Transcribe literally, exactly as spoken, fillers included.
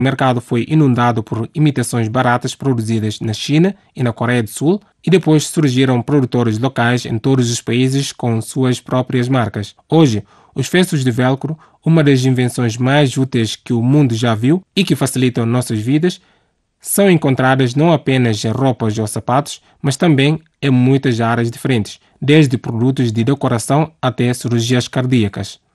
O mercado foi inundado por imitações baratas produzidas na China e na Coreia do Sul, e depois surgiram produtores locais em todos os países com suas próprias marcas. Hoje, os fechos de velcro, uma das invenções mais úteis que o mundo já viu e que facilitam nossas vidas, são encontradas não apenas em roupas ou sapatos, mas também em muitas áreas diferentes, desde produtos de decoração até cirurgias cardíacas.